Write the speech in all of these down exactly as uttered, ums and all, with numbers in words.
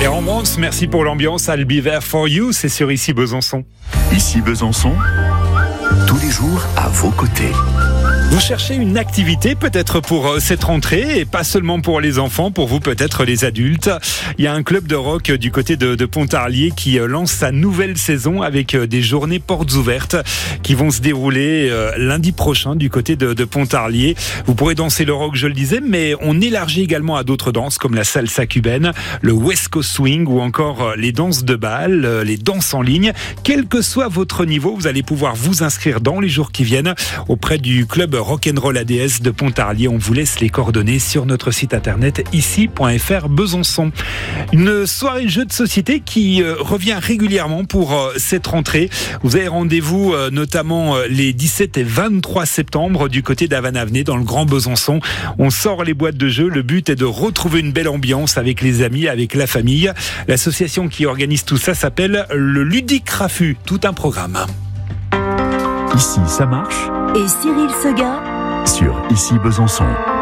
Et en France, merci pour l'ambiance. I'll be there for you, c'est sur Ici Besançon. Ici Besançon, tous les jours à vos côtés. Vous cherchez une activité peut-être pour cette rentrée et pas seulement pour les enfants, pour vous peut-être les adultes. Il y a un club de rock du côté de, de Pontarlier qui lance sa nouvelle saison avec des journées portes ouvertes qui vont se dérouler lundi prochain du côté de, de Pontarlier. Vous pourrez danser le rock, je le disais, mais on élargit également à d'autres danses comme la salsa cubaine, le West Coast Swing ou encore les danses de bal, les danses en ligne. Quel que soit votre niveau, vous allez pouvoir vous inscrire dans les jours qui viennent auprès du club Rock'n'Roll A D S de Pontarlier. On vous laisse les coordonnées sur notre site internet ici point f r Besançon. Une soirée jeu de société qui euh, revient régulièrement pour euh, cette rentrée. Vous avez rendez-vous euh, notamment euh, les dix-sept et vingt-trois septembre du côté d'Havan-Avenay dans le Grand Besançon. On sort les boîtes de jeux. Le but est de retrouver une belle ambiance avec les amis, avec la famille. L'association qui organise tout ça s'appelle le Ludique Raffut. Tout un programme. Ici, ça marche. Et Cyril Seguin Sur Ici Besançon.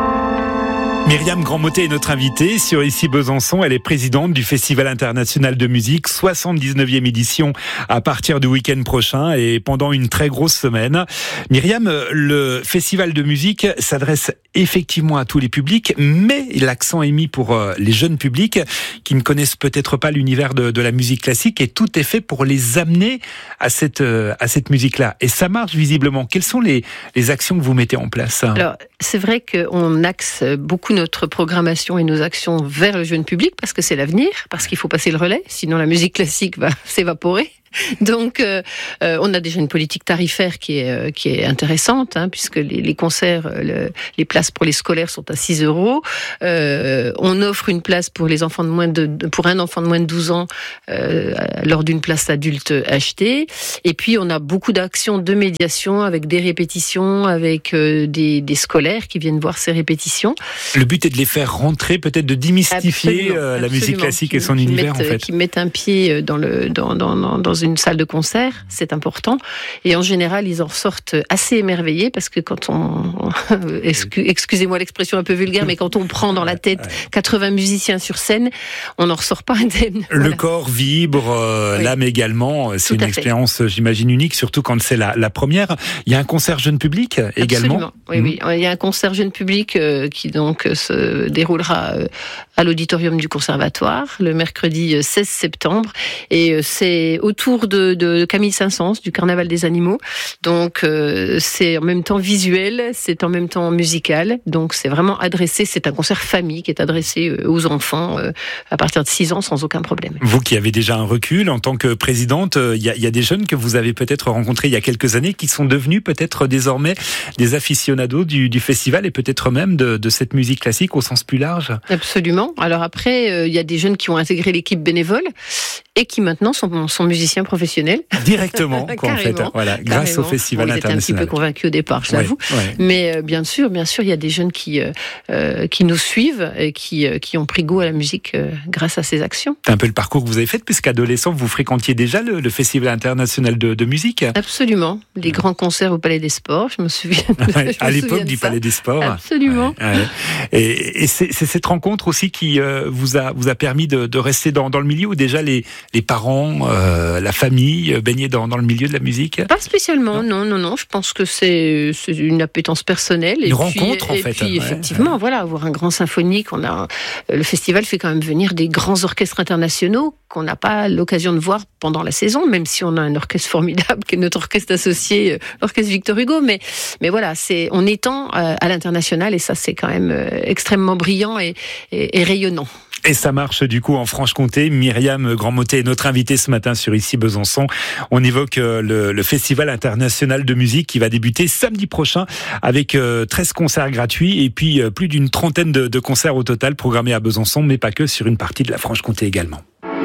Myriam Grandmotet est notre invitée sur Ici Besançon. Elle est présidente du Festival international de musique, soixante-dix-neuvième édition à partir du week-end prochain et pendant une très grosse semaine. Myriam, le Festival de musique s'adresse effectivement à tous les publics, mais l'accent est mis pour les jeunes publics qui ne connaissent peut-être pas l'univers de, de la musique classique et tout est fait pour les amener à cette, à cette musique-là. Et ça marche visiblement. Quelles sont les, les actions que vous mettez en place ? Alors, c'est vrai qu'on axe beaucoup notre programmation et nos actions vers le jeune public parce que c'est l'avenir, parce qu'il faut passer le relais, sinon la musique classique va s'évaporer. Donc, euh, euh, on a déjà une politique tarifaire qui est euh, qui est intéressante, hein, puisque les, les concerts, le, les places pour les scolaires sont à six euros. Euh, on offre une place pour les enfants de moins de pour un enfant de moins de douze ans euh, lors d'une place adulte achetée. Et puis, on a beaucoup d'actions de médiation avec des répétitions, avec euh, des, des scolaires qui viennent voir ces répétitions. Le but est de les faire rentrer, peut-être de démystifier absolument, euh, la absolument. musique classique qui, et son univers, mettent, en fait. Qui mettent un pied dans le dans dans dans, dans une salle de concert, c'est important. Et en général, ils en ressortent assez émerveillés parce que quand on, excusez-moi l'expression un peu vulgaire, mais quand on prend dans la tête quatre-vingts musiciens sur scène, on n'en ressort pas indemne. Le voilà. corps vibre, euh, oui. l'âme également. C'est Tout une expérience, fait. j'imagine, unique, surtout quand c'est la, la première. Il y a un concert jeune public également. Absolument. Oui, mmh. oui. Il y a un concert jeune public euh, qui donc se déroulera euh, à l'auditorium du Conservatoire le mercredi seize septembre. Et euh, c'est autour de de Camille Saint-Saëns, du Carnaval des Animaux. Donc, euh, c'est en même temps visuel, c'est en même temps musical. Donc, c'est vraiment adressé, c'est un concert famille qui est adressé aux enfants euh, à partir de six ans sans aucun problème. Vous qui avez déjà un recul en tant que présidente, il euh, y, y a des jeunes que vous avez peut-être rencontrés il y a quelques années qui sont devenus peut-être désormais des aficionados du, du festival et peut-être même de, de cette musique classique au sens plus large. Absolument. Alors après, il euh, y a des jeunes qui ont intégré l'équipe bénévole et qui maintenant sont, sont musiciens professionnels. Directement, quoi, en fait. Voilà, grâce carrément. au Festival bon, international. J'étais un petit peu convaincue au départ, je l'avoue. Ouais, ouais. Mais euh, bien sûr, bien sûr, il y a des jeunes qui, euh, qui nous suivent et qui, euh, qui ont pris goût à la musique euh, grâce à ces actions. C'est un peu le parcours que vous avez fait, puisqu'adolescent, vous fréquentiez déjà le, le Festival international de, de musique. Absolument. Les grands concerts au Palais des Sports, je me souviens. Ouais, je à me l'époque du ça. Palais des Sports. Absolument. Ouais, ouais. Et, et c'est, c'est cette rencontre aussi qui euh, vous, a, vous a permis de, de rester dans, dans le milieu où déjà les, les parents, Euh, la famille, euh, baignée dans, dans le milieu de la musique ? Pas spécialement, non, non, non. non. Je pense que c'est, c'est une appétence personnelle. Une et rencontre, puis, en fait. Et puis, ouais, effectivement, ouais. voilà, avoir un grand symphonique. On a, le festival fait quand même venir des grands orchestres internationaux qu'on n'a pas l'occasion de voir pendant la saison, même si on a un orchestre formidable, qui est notre orchestre associé, l'orchestre Victor Hugo. Mais, mais voilà, c'est, on étend à l'international et ça, c'est quand même extrêmement brillant et, et, et rayonnant. Et ça marche du coup en Franche-Comté. Myriam Grandmotet est notre invitée ce matin sur Ici Besançon. On évoque le, le Festival international de musique qui va débuter samedi prochain avec treize concerts gratuits et puis plus d'une trentaine de, de concerts au total programmés à Besançon, mais pas que, sur une partie de la Franche-Comté également.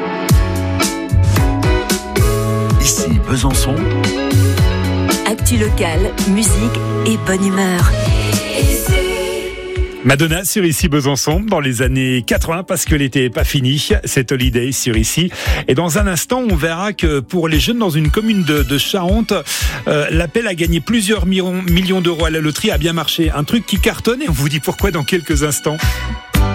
Ici Besançon. Actu locale, musique et bonne humeur. Madonna sur Ici Besançon dans les années quatre-vingts parce que l'été n'est pas fini, c'est Holiday sur Ici. Et dans un instant, on verra que pour les jeunes dans une commune de, de Charente, euh, l'appel à gagner plusieurs millions, millions d'euros à la loterie a bien marché. Un truc qui cartonne et on vous dit pourquoi dans quelques instants.